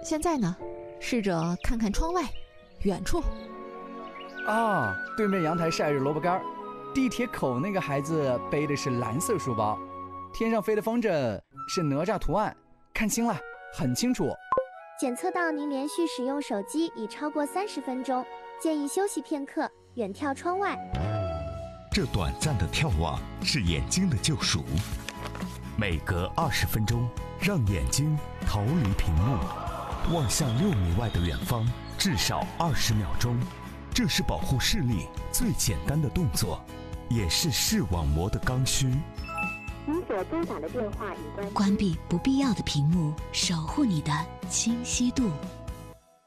现在呢，试着看看窗外，远处。 啊，对面阳台晒着萝卜干，地铁口那个孩子背的是蓝色书包，天上飞的风筝是哪吒图案，看清了，很清楚。 检测到您连续使用手机已超过30分钟，建议休息片刻，远眺窗外。 这短暂的眺望是眼睛的救赎，每隔20分钟，让眼睛逃离屏幕，望向6米外的远方，至少20秒钟。这是保护视力最简单的动作，也是视网膜的刚需。 您所拨打的电话已关机。 关闭不必要的屏幕，守护你的清晰度。